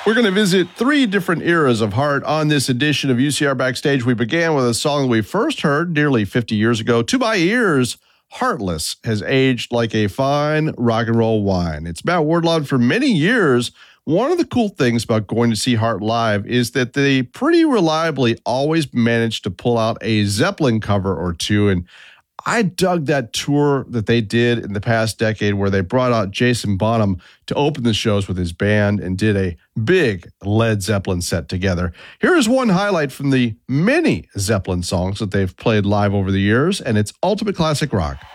We're going to visit three different eras of Heart on this edition of UCR Backstage. We began with a song we first heard nearly 50 years ago. To my ears, Heartless has aged like a fine rock and roll wine. It's Matt Wardlaw. For many years, one of the cool things about going to see Heart live is that they pretty reliably always manage to pull out a Zeppelin cover or two. And I dug that tour that they did in the past decade where they brought out Jason Bonham to open the shows with his band and did a big Led Zeppelin set together. Here is one highlight from the many Zeppelin songs that they've played live over the years, and it's Ultimate Classic Rock.